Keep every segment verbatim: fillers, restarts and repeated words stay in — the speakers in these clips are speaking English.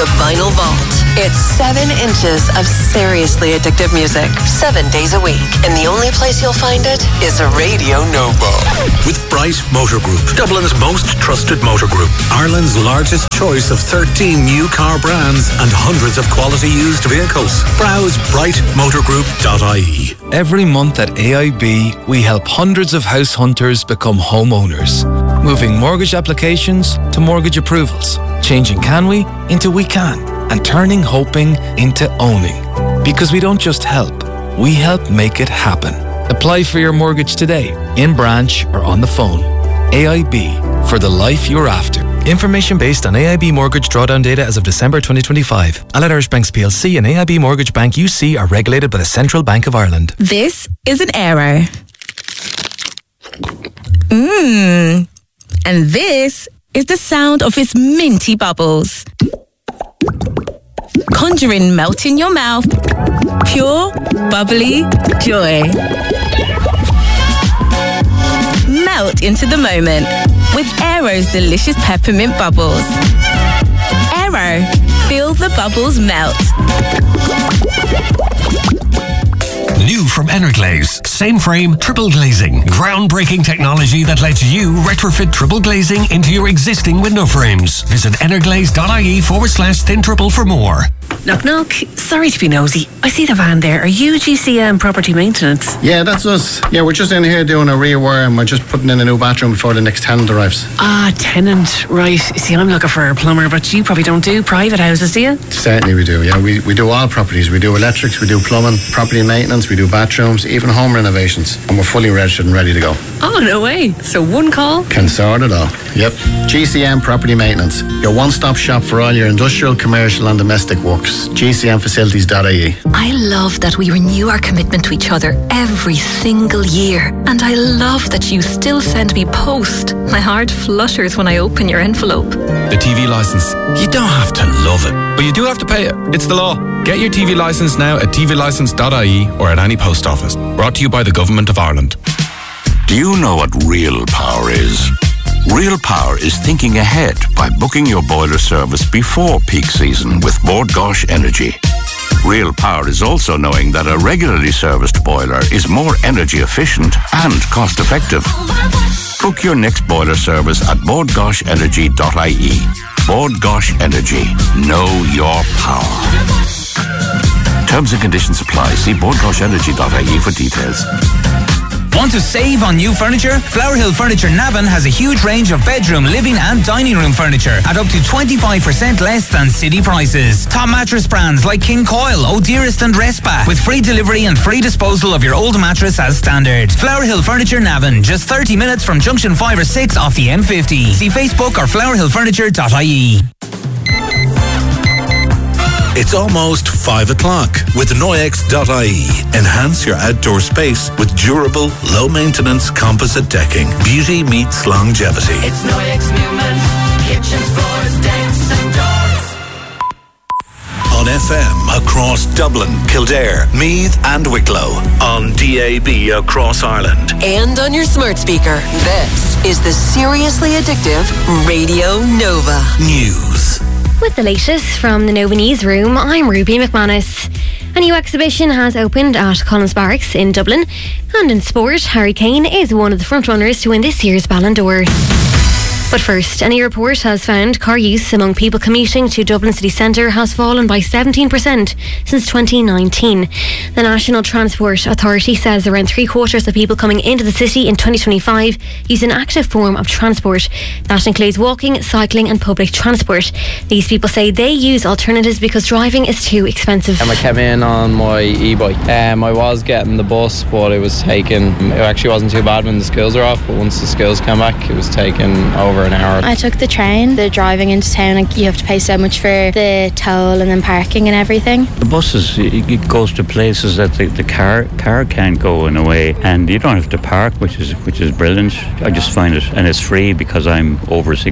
the Vinyl Vault. It's seven inches of seriously addictive music, seven days a week. And the only place you'll find it is Radio Nova. With Bright Motor Group, Dublin's most trusted motor group. Ireland's largest choice of thirteen new car brands and hundreds of quality used vehicles. Browse bright motor group dot I E. Every month at A I B, we help hundreds of house hunters become homeowners. Moving mortgage applications to mortgage approvals. Changing can we into we can. And turning hoping into owning. Because we don't just help, we help make it happen. Apply for your mortgage today, in branch or on the phone. A I B, for the life you're after. Information based on A I B mortgage drawdown data as of December twenty twenty-five. Allied Irish Banks P L C and A I B Mortgage Bank U C are regulated by the Central Bank of Ireland. This is an Aero. Mmm. And this is the sound of its minty bubbles. Conjuring melt in your mouth. Pure, bubbly joy. Melt into the moment with Aero's delicious peppermint bubbles. Aero, feel the bubbles melt. New from Energlaze. Same frame, triple glazing. Groundbreaking technology that lets you retrofit triple glazing into your existing window frames. Visit energlaze.ie forward slash thin triple for more. Knock knock. Sorry to be nosy. I see the van there. Are you G C M Property Maintenance? Yeah, that's us. Yeah, we're just in here doing a rewire and we're just putting in a new bathroom before the next tenant arrives. Ah, tenant. Right. See, I'm looking for a plumber, but you probably don't do private houses, do you? Certainly we do, yeah. We, we do all properties. We do electrics, we do plumbing, property maintenance, we do bathrooms, even home renovations. And we're fully registered and ready to go. Oh, no way. So one call? Can sort it all. Yep. G C M Property Maintenance. Your one-stop shop for all your industrial, commercial and domestic works. G C M facilities dot I E. I love that we renew our commitment to each other every single year. And I love that you still send me post. My heart flutters when I open your envelope. The T V licence. You don't have to love it, but you do have to pay it. It's the law. Get your T V licence now at T V licence dot I E or at any post office. Brought to you by the Government of Ireland. Do you know what real power is? Real power is thinking ahead by booking your boiler service before peak season with Bord Gáis Energy. Real power is also knowing that a regularly serviced boiler is more energy efficient and cost effective. Book your next boiler service at bord gáis energy dot I E. Bord Gáis Energy. Know your power. Terms and conditions apply. See bord gáis energy dot I E for details. Want to save on new furniture? Flower Hill Furniture Navan has a huge range of bedroom, living and dining room furniture at up to twenty-five percent less than city prices. Top mattress brands like King Coil, O'Dearest and Respa with free delivery and free disposal of your old mattress as standard. Flower Hill Furniture Navan, just thirty minutes from junction five or six off the M fifty. See Facebook or flower hill furniture dot I E. It's almost five o'clock with Noyex dot I E. Enhance your outdoor space with durable, low-maintenance composite decking. Beauty meets longevity. It's Noyex Newman. Kitchens, floors, decks and doors. On F M across Dublin, Kildare, Meath and Wicklow. On D A B across Ireland. And on your smart speaker. This is the seriously addictive Radio Nova. News. With the latest from the Nova Newsroom, I'm Ruby McManus. A new exhibition has opened at Collins Barracks in Dublin. And in sport, Harry Kane is one of the frontrunners to win this year's Ballon d'Or. But first, a new report has found car use among people commuting to Dublin city centre has fallen by seventeen percent since twenty nineteen. The National Transport Authority says around three quarters of people coming into the city in twenty twenty-five use an active form of transport. That includes walking, cycling and public transport. These people say they use alternatives because driving is too expensive. Um, I came in on my e-bike. Um, I was getting the bus, but it was taking, it actually wasn't too bad when the schools were off, but once the schools came back, it was taking over an hour. I took the train. The driving into town, like, you have to pay so much for the toll and then parking and everything. The buses, it goes to places that the, the car car can't go in a way, and you don't have to park, which is which is brilliant. I just find it, and it's free because I'm over sixty.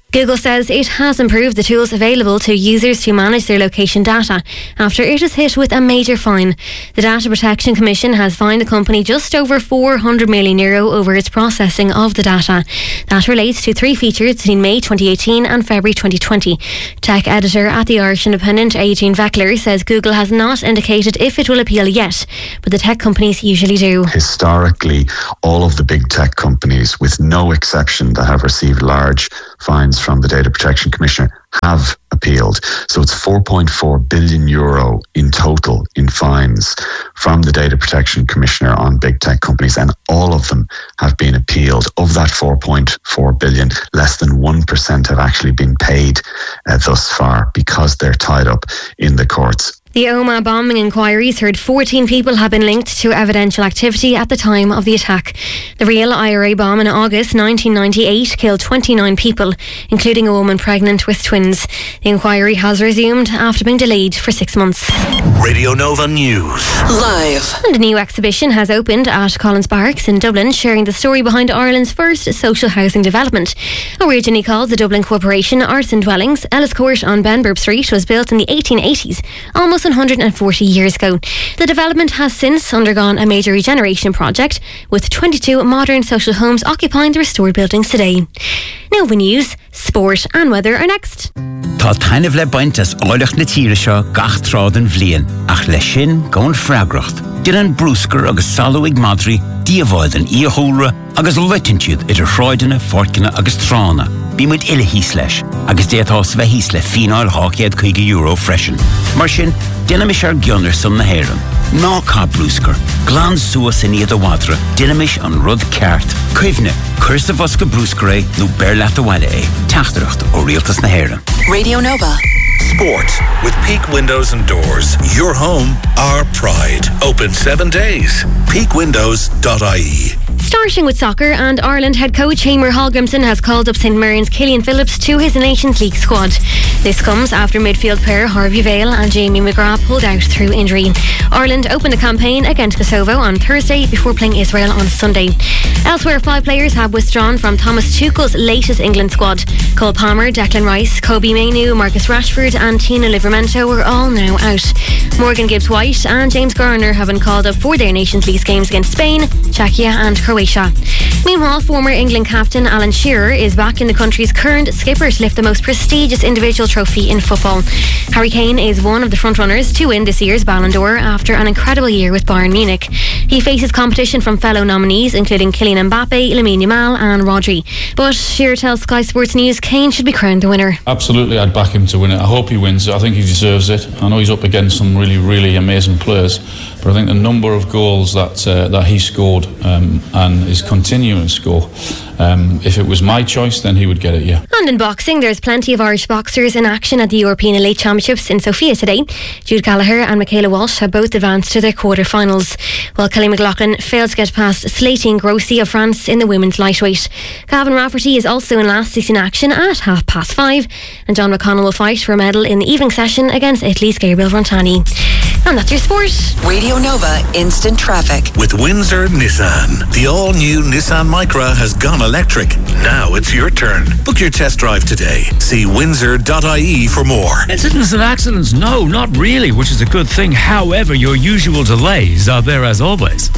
Google says it has improved the tools available to users to manage their location data after it is hit with a major fine. The Data Protection Commission has fined the company just over four hundred million euro over its processing of the data. That relates to three features between May twenty eighteen and February twenty twenty. Tech editor at the Irish Independent, Adrian Veckler, says Google has not indicated if it will appeal yet, but the tech companies usually do. Historically, all of the big tech companies, with no exception, that have received large fines from the Data Protection Commissioner have appealed. So it's four point four billion euro in total in fines from the Data Protection Commissioner on big tech companies, and all of them have been appealed. Of that four point four billion, less than one percent have actually been paid uh, thus far because they're tied up in the courts. The Omagh bombing inquiries heard fourteen people have been linked to evidential activity at the time of the attack. The real I R A bomb in August nineteen ninety-eight killed twenty-nine people, including a woman pregnant with twins. The inquiry has resumed after being delayed for six months. Radio Nova News. Live. And a new exhibition has opened at Collins Barracks in Dublin, sharing the story behind Ireland's first social housing development. Originally called the Dublin Corporation Arts and Dwellings, Ellis Court on Benburb Street was built in the eighteen eighties, almost one hundred forty years ago. The development has since undergone a major regeneration project, with twenty-two modern social homes occupying the restored buildings today. Nova News, sport and weather are next. Tá tainmh le baint as áileach na tíre seo gach trád an bhliain, ach le sin gón freagracht. Dir an brúscar agus salú ag madri, díomháid an íothúra agus leitintúd idir shráideanna, forcanna agus trána. Bí muid ile hís leis, agus déatás bheith hís le fínáil hácéad chuige euro freisin. Mar sin, dynamish ar gionner son na héireann. Ná cá brúscar, glán suas in iad a wadra, dynamish an rud ceart. Cuimhne, cursa fosca brúscar é, nó bearlat a wile é, teachtareacht ó rialtas na héireann. Radio Nova. Sport with Peak Windows and Doors. Your home, our pride. Open seven days. peak windows dot I E. Starting with soccer, and Ireland head coach Eamon Hallgrimsson has called up Saint Mirren's Killian Phillips to his Nations League squad. This comes after midfield pair Harvey Vale and Jamie McGrath pulled out through injury. Ireland opened the campaign against Kosovo on Thursday before playing Israel on Sunday. Elsewhere, five players have withdrawn from Thomas Tuchel's latest England squad. Cole Palmer, Declan Rice, Kobe Mainoo, Marcus Rashford and Tina Livramento were all now out. Morgan Gibbs-White and James Garner have been called up for their Nations League games against Spain, Czechia and Croatia. Meanwhile, former England captain Alan Shearer is back in the country's current skipper to lift the most prestigious individual trophy in football. Harry Kane is one of the frontrunners to win this year's Ballon d'Or after an incredible year with Bayern Munich. He faces competition from fellow nominees including Kylian Mbappe, Lamine Yamal and Rodri. But Shearer tells Sky Sports News Kane should be crowned the winner. Absolutely, I'd back him to win it. I hope he wins it. I think he deserves it. I know he's up against some really, really amazing players, but I think the number of goals that uh, that he scored um, and is continuing to score, um, if it was my choice, then he would get it, yeah. And in boxing, there's plenty of Irish boxers in action at the European Elite Championships in Sofia today. Jude Gallagher and Michaela Walsh have both advanced to their quarter-finals, while Kelly McLaughlin failed to get past Slaty Grossi of France in the women's lightweight. Gavin Rafferty is also in last season action at half past five, and John McConnell will fight for a medal in the evening session against Italy's Gabriel Rontani. And that's your sport. Radio Nova Instant Traffic. With Windsor Nissan. The all-new Nissan Micra has gone electric. Now it's your turn. Book your test drive today. See windsor dot I E for more. Incidents and accidents? No, not really, which is a good thing. However, your usual delays are there as always.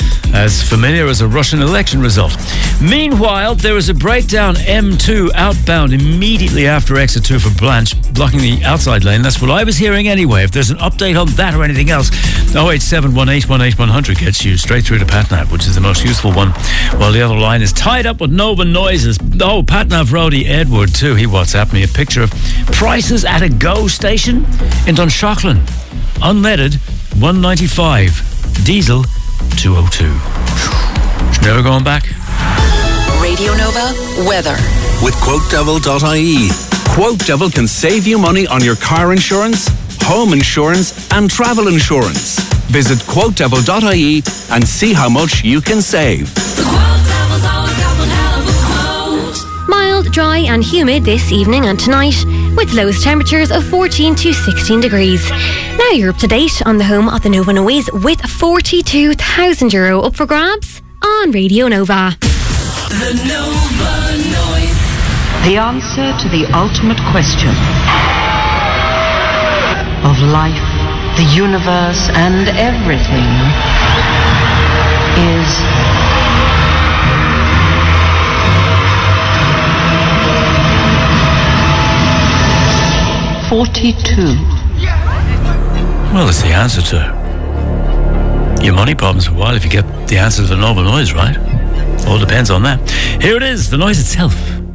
As familiar as a Russian election result. Meanwhile, there is a breakdown M two outbound immediately after exit two for Blanche, blocking the outside lane. That's what I was hearing anyway. If there's an update on that or anything else, oh eight seven one eight one eight one hundred gets you straight through to Patnav, which is the most useful one, while the other line is tied up with Nova noises. Oh, Patnav roadie Edward too, he WhatsApped me a picture of prices at a Go station in Dunshaughlin. Unleaded one ninety-five, diesel two oh two. It's never going back. Radio Nova weather. With quote devil dot I E. QuoteDevil can save you money on your car insurance, home insurance and travel insurance. Visit quote devil dot I E and see how much you can save. Mild, dry and humid this evening and tonight, with lowest temperatures of fourteen to sixteen degrees. Now you're up to date on the home of the Nova Noise, with forty-two thousand euro up for grabs on Radio Nova. The Nova Noise. The answer to the ultimate question of life, the universe, and everything is forty-two. Well, it's the answer to your money problems for a while if you get the answer to the Nova Noise right. All depends on that. Here it is, the noise itself.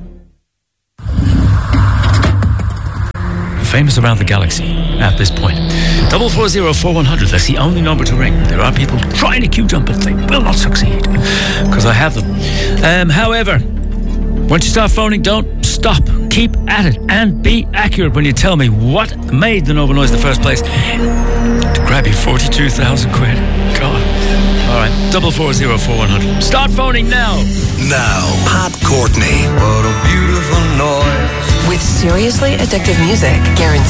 Famous around the galaxy at this point. Double four zero four one hundred. That's the only number to ring. There are people trying to queue jump, but they will not succeed because I have them. Um, however, once you start phoning, don't stop. Keep at it and be accurate when you tell me what made the Nova Noise in the first place to grab you forty-two thousand quid. God. All right. Double four zero four one hundred. Start phoning now. Now, Pat Courtney. What a beautiful noise. With seriously addictive music, guaranteed